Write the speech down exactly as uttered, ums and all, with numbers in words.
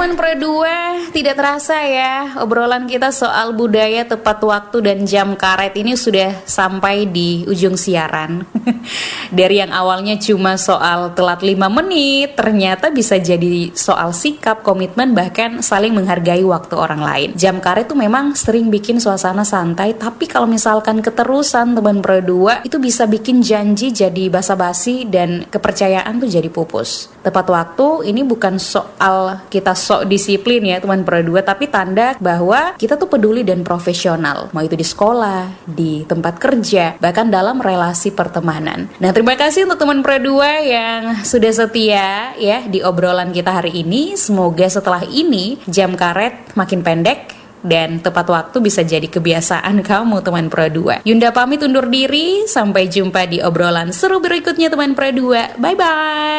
teman Pro dua, tidak terasa ya, obrolan kita soal budaya tepat waktu dan jam karet ini sudah sampai di ujung siaran. Dari yang awalnya cuma soal telat lima menit, ternyata bisa jadi soal sikap, komitmen, bahkan saling menghargai waktu orang lain. Jam karet tuh memang sering bikin suasana santai, tapi kalau misalkan keterusan teman Pro dua, itu bisa bikin janji jadi basa-basi dan kepercayaan tuh jadi pupus. Tepat waktu ini bukan soal kita sok disiplin ya teman Pro dua, tapi tanda bahwa kita tuh peduli dan profesional, mau itu di sekolah, di tempat kerja, bahkan dalam relasi pertemanan. Nah, terima kasih untuk teman Pro dua yang sudah setia ya di obrolan kita hari ini. Semoga setelah ini jam karet makin pendek dan tepat waktu bisa jadi kebiasaan kamu teman Pro dua. Yunda pamit undur diri, sampai jumpa di obrolan seru berikutnya teman Pro dua. Bye bye.